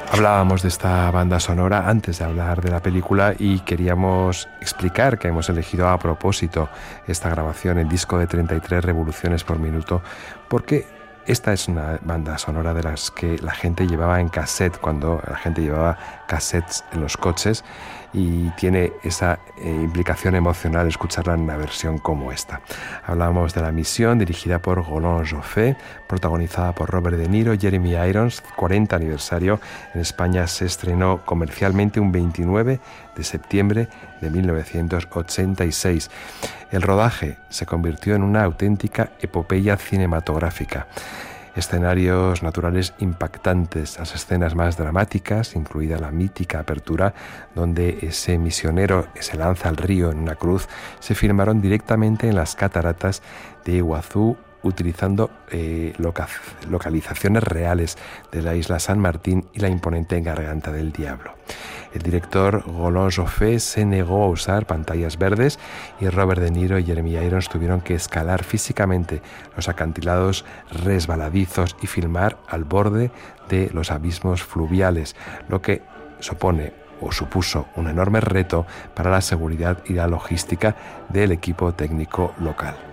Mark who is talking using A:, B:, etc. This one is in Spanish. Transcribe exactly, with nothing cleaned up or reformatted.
A: Hablábamos de esta banda sonora antes de hablar de la película y queríamos explicar que hemos elegido a propósito esta grabación en disco de treinta y tres revoluciones por minuto porque esta es una banda sonora de las que la gente llevaba en cassette, cuando la gente llevaba cassettes en los coches, y tiene esa eh, implicación emocional escucharla en una versión como esta. Hablábamos de La Misión, dirigida por Roland Joffé, protagonizada por Robert De Niro, Jeremy Irons, cuarenta aniversario. En España se estrenó comercialmente un veintinueve de septiembre de mil novecientos ochenta y seis. El rodaje se convirtió en una auténtica epopeya cinematográfica. Escenarios naturales impactantes, las escenas más dramáticas, incluida la mítica apertura, donde ese misionero se lanza al río en una cruz, se filmaron directamente en las cataratas de Iguazú, utilizando eh, loca- localizaciones reales de la isla San Martín y la imponente Garganta del Diablo. El director Roland Joffé se negó a usar pantallas verdes y Robert De Niro y Jeremy Irons tuvieron que escalar físicamente los acantilados resbaladizos y filmar al borde de los abismos fluviales, lo que supone o supuso un enorme reto para la seguridad y la logística del equipo técnico local.